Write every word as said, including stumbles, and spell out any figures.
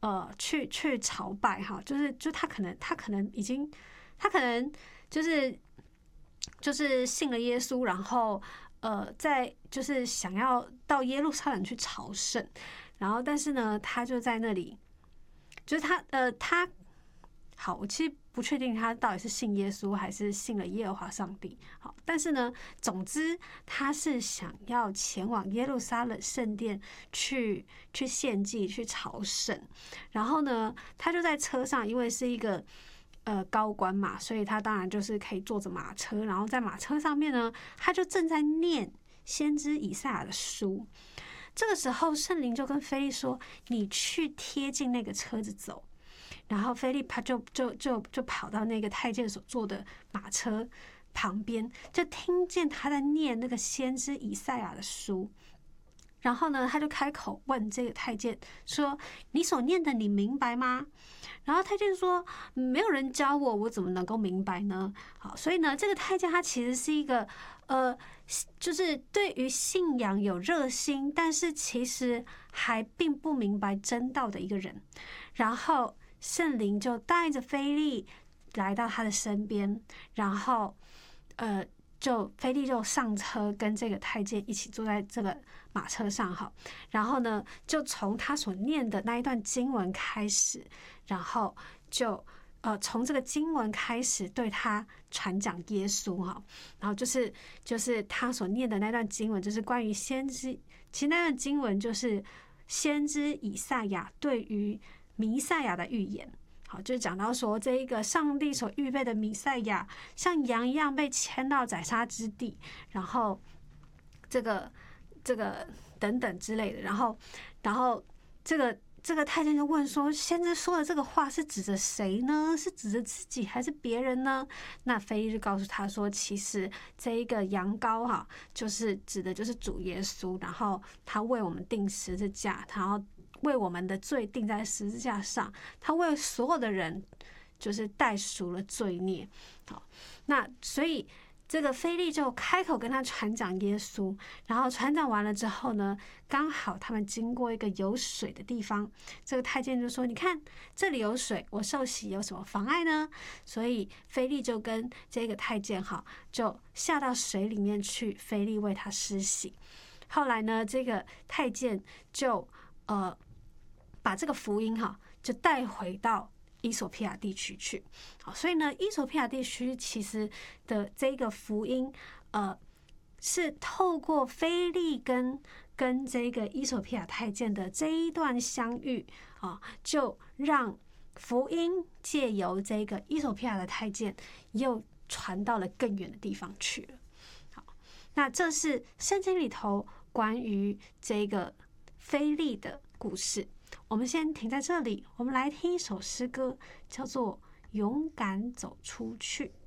呃去去朝拜哈，就是就他可能他可能已经他可能就是就是信了耶稣，然后呃在就是想要到耶路撒冷去朝圣，然后但是呢他就在那里，就是他呃他好，我其实不确定他到底是信耶稣还是信了耶和华上帝。好，但是呢，总之他是想要前往耶路撒冷圣殿去去献祭、去朝圣。然后呢，他就在车上，因为是一个呃高官嘛，所以他当然就是可以坐着马车。然后在马车上面呢，他就正在念先知以赛亚的书。这个时候，圣灵就跟腓力说：“你去贴近那个车子走。”然后腓力他就就就就跑到那个太监所坐的马车旁边，就听见他在念那个先知以赛亚的书。然后呢，他就开口问这个太监说：“你所念的，你明白吗？”然后太监说：“没有人教我，我怎么能够明白呢？”好，所以呢，这个太监他其实是一个呃，就是对于信仰有热心，但是其实还并不明白真道的一个人。然后圣灵就带着腓力来到他的身边，然后呃，就腓力就上车，跟这个太监一起坐在这个马车上哈。然后呢，就从他所念的那一段经文开始，然后就呃从这个经文开始对他传讲耶稣哈。然后就是就是他所念的那段经文，就是关于先知，其实那段经文就是先知以赛亚对于弥赛亚的预言。好，就讲到说，这一个上帝所预备的弥赛亚，像羊一样被牵到宰杀之地，然后这个这个等等之类的，然后然后这个这个太监就问说，先知说的这个话是指着谁呢？是指着自己还是别人呢？那腓力就告诉他说，其实这一个羊羔哈，就是指的就是主耶稣，然后他为我们钉十字架，然后为我们的罪钉在十字架上，他为所有的人就是代赎了罪孽。好，那所以这个腓力就开口跟他传讲耶稣，然后传讲完了之后呢，刚好他们经过一个有水的地方，这个太监就说：“你看这里有水，我受洗有什么妨碍呢？”所以腓力就跟这个太监哈，就下到水里面去，腓力为他施洗。后来呢，这个太监就呃。把这个福音哈，就带回到伊索比亚地区去。好，所以呢，伊索比亚地区其实的这个福音，呃，是透过腓力跟跟这个伊索比亚太监的这一段相遇啊，就让福音借由这个伊索比亚的太监，又传到了更远的地方去了。好，那这是圣经里头关于这个腓力的故事。我们先停在这里，我们来听一首诗歌，叫做《勇敢走出去》。